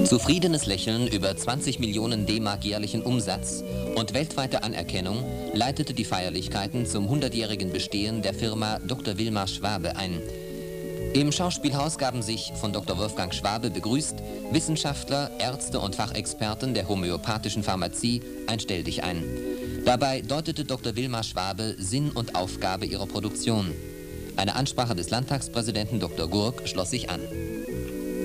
Zufriedenes Lächeln über 20 Millionen D-Mark jährlichen Umsatz und weltweite Anerkennung leitete die Feierlichkeiten zum 100-jährigen Bestehen der Firma Dr. Wilmar Schwabe ein. Im Schauspielhaus gaben sich, von Dr. Wolfgang Schwabe begrüßt, Wissenschaftler, Ärzte und Fachexperten der homöopathischen Pharmazie ein Stelldich ein. Dabei deutete Dr. Wilmar Schwabe Sinn und Aufgabe ihrer Produktion. Eine Ansprache des Landtagspräsidenten Dr. Gurk schloss sich an.